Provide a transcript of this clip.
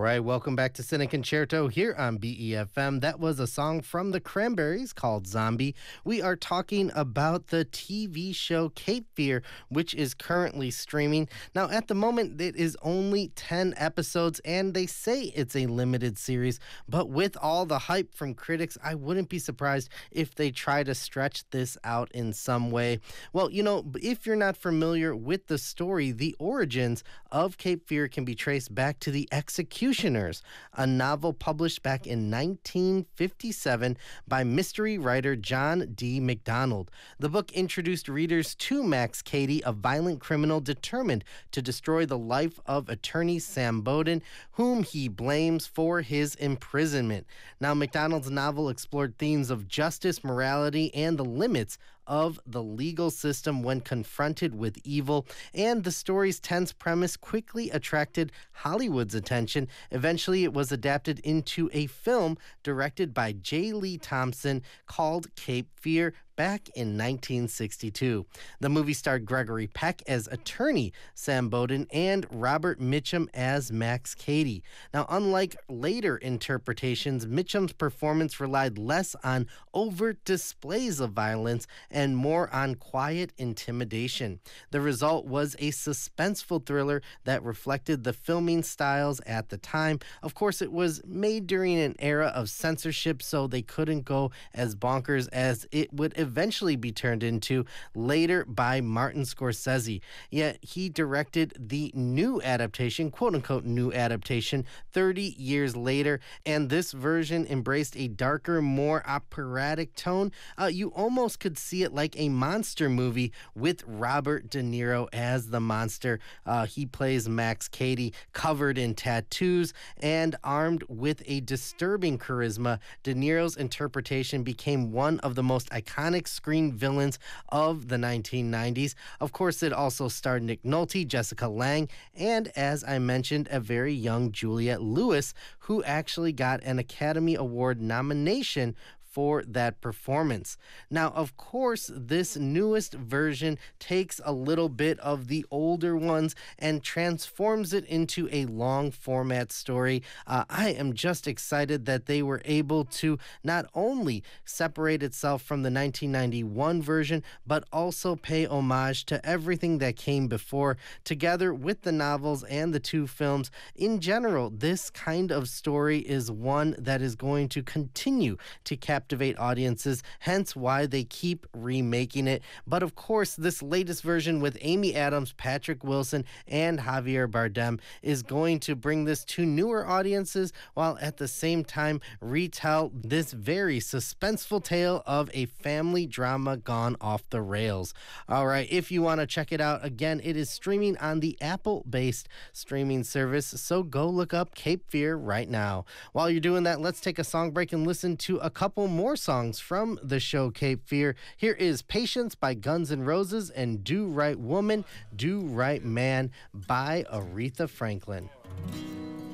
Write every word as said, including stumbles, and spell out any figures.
right, welcome back to Cine Concerto here on B E F M. That was a song from the Cranberries called Zombie. We are talking about the T V show Cape Fear, which is currently streaming. Now, at the moment, it is only ten episodes, and they say it's a limited series. But with all the hype from critics, I wouldn't be surprised if they try to stretch this out in some way. Well, you know, if you're not familiar with the story, the origins of Cape Fear can be traced back to the Executioners, a novel published back in nineteen fifty-seven by mystery writer John D. MacDonald. The book introduced readers to Max Cady, a violent criminal determined to destroy the life of attorney Sam Bowden, whom he blames for his imprisonment. Now, MacDonald's novel explored themes of justice, morality, and the limits of the legal system when confronted with evil, and the story's tense premise quickly attracted Hollywood's attention. Eventually, it was adapted into a film directed by J. Lee Thompson called Cape Fear back in nineteen sixty-two. The movie starred Gregory Peck as attorney Sam Bowden and Robert Mitchum as Max Cady. Now, unlike later interpretations, Mitchum's performance relied less on overt displays of violence and more on quiet intimidation. The result was a suspenseful thriller that reflected the filming styles at the time. Of course, it was made during an era of censorship, so they couldn't go as bonkers as it would eventually be turned into later by Martin Scorsese. Yet he directed the new adaptation, quote-unquote new adaptation, thirty years later, and this version embraced a darker, more operatic tone. Uh, you almost could see it like a monster movie with Robert De Niro as the monster. Uh, he plays Max Cady, covered in tattoos and armed with a disturbing charisma. De Niro's interpretation became one of the most iconic screen villains of the nineteen nineties. Of course, it also starred Nick Nolte, Jessica Lange, and, as I mentioned, a very young Juliette Lewis, who actually got an Academy Award nomination for that performance. Now, of course, this newest version takes a little bit of the older ones and transforms it into a long format story. Uh, I am just excited that they were able to not only separate itself from the nineteen ninety-one version, but also pay homage to everything that came before, together with the novels and the two films. In general, this kind of story is one that is going to continue to captivate captivate audiences, hence why they keep remaking it. But of course, this latest version with Amy Adams, Patrick Wilson, and Javier Bardem is going to bring this to newer audiences, while at the same time retell this very suspenseful tale of a family drama gone off the rails. All right, if you want to check it out, again, it is streaming on the Apple-based streaming service, so go look up Cape Fear right now. While you're doing that, let's take a song break and listen to a couple more songs from the show Cape Fear. Here is Patience by Guns N' Roses and Do Right Woman, Do Right Man by Aretha Franklin.